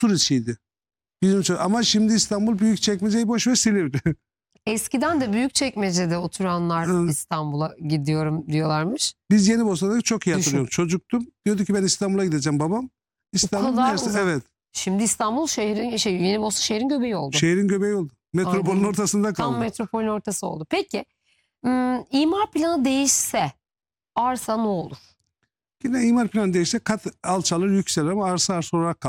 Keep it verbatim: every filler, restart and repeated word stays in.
tur içiydi. Bizim ço- ama şimdi İstanbul Büyükçekmece'yi boş ver, Silivri. Eskiden de Büyükçekmece'de oturanlar Evet. İstanbul'a gidiyorum diyorlarmış. Biz Yenibosna'da çok iyi Düşün. hatırlıyorum. Çocuktum. Diyordu ki ben İstanbul'a gideceğim babam. İstanbul kadar neresi? uzak. Evet. Şimdi İstanbul şehrin, şey, Yenibosna şehrin göbeği oldu. Şehrin göbeği oldu. Metropolün Aynen. ortasında Tam kaldı. metropolün ortası oldu. Peki ım, imar planı değişse arsa ne olur? Yine imar planı değişse kat alçalır, yükselir ama arsa arsa olarak kalır.